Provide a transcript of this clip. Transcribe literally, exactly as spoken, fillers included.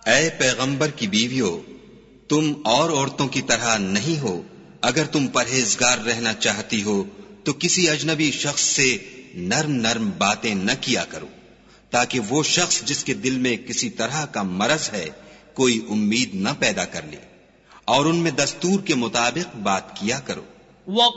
ऐ पैगंबर की बीवियों, तुम और औरतों की तरह नहीं हो। अगर तुम परहेजगार रहना चाहती हो तो किसी अजनबी शख्स से नर्म नर्म बातें न किया करो, ताकि वो शख्स जिसके दिल में किसी तरह का मरज है कोई उम्मीद न पैदा कर ले, और उनमें दस्तूर के मुताबिक बात किया करो।